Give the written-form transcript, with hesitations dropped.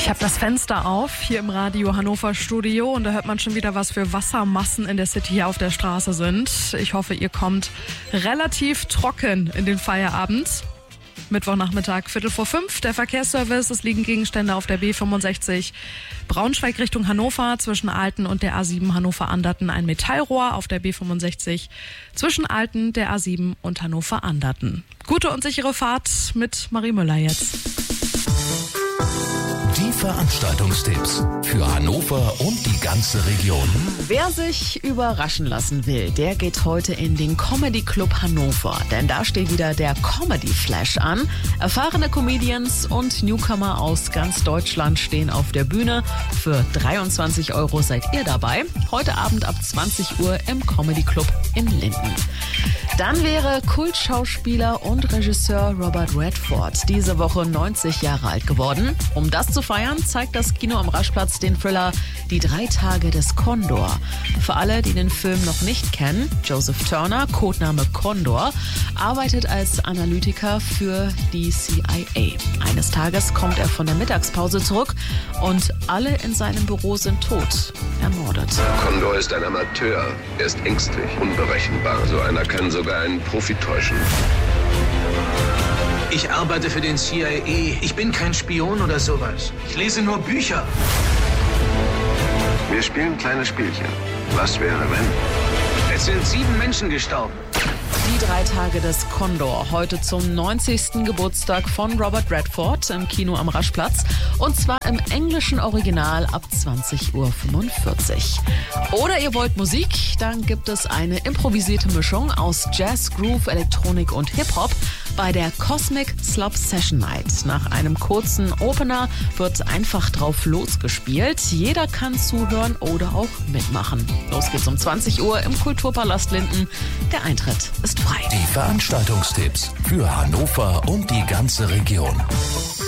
Ich habe das Fenster auf, hier im Radio Hannover Studio, und da hört man schon wieder, was für Wassermassen in der City hier auf der Straße sind. Ich hoffe, ihr kommt relativ trocken in den Feierabend. Mittwochnachmittag, 4:45, der Verkehrsservice. Es liegen Gegenstände auf der B65 Braunschweig Richtung Hannover zwischen Alten und der A7 Hannover-Anderten. Ein Metallrohr auf der B65 zwischen Alten, der A7 und Hannover-Anderten. Gute und sichere Fahrt mit Marie Müller jetzt. Die Veranstaltungstipps für Hannover und die ganze Region. Wer sich überraschen lassen will, der geht heute in den Comedy Club Hannover. Denn da steht wieder der Comedy Flash an. Erfahrene Comedians und Newcomer aus ganz Deutschland stehen auf der Bühne. Für 23 € seid ihr dabei. Heute Abend ab 20 Uhr im Comedy Club in Linden. Dann wäre Kultschauspieler und Regisseur Robert Redford diese Woche 90 Jahre alt geworden. Um das zu feiern, zeigt das Kino am Raschplatz den Thriller Die 3 Tage des Kondor. Für alle, die den Film noch nicht kennen, Joseph Turner, Codename Condor, arbeitet als Analytiker für die CIA. Eines Tages kommt er von der Mittagspause zurück und alle in seinem Büro sind tot, ermordet. Condor ist ein Amateur. Er ist ängstlich, unberechenbar. So einer kann sogar einen Profi täuschen. Ich arbeite für den CIA. Ich bin kein Spion oder sowas. Ich lese nur Bücher. Wir spielen kleine Spielchen. Was wäre, wenn? Es sind 7 Menschen gestorben. Die 3 Tage des Kondor, heute zum 90. Geburtstag von Robert Redford im Kino am Raschplatz. Und zwar im englischen Original ab 20:45 Uhr. Oder ihr wollt Musik, dann gibt es eine improvisierte Mischung aus Jazz, Groove, Elektronik und Hip-Hop bei der Cosmic Slop Session Night. Nach einem kurzen Opener wird einfach drauf losgespielt. Jeder kann zuhören oder auch mitmachen. Los geht's um 20 Uhr im Kulturpalast Linden. Der Eintritt ist frei. Die Veranstaltungstipps für Hannover und die ganze Region.